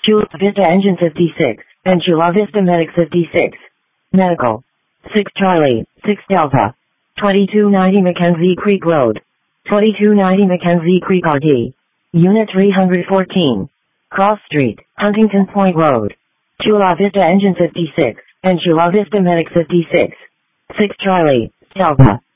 Chula Vista Engine 56, and Chula Vista Medic 56. Medical. 6 Charlie, 6 Delta. 2290 Mackenzie Creek Road. 2290 Mackenzie Creek RD. Unit 314. Cross Street, Huntington Point Road. Chula Vista Engine 56, and Chula Vista Medic 56. 6 Charlie, Delta.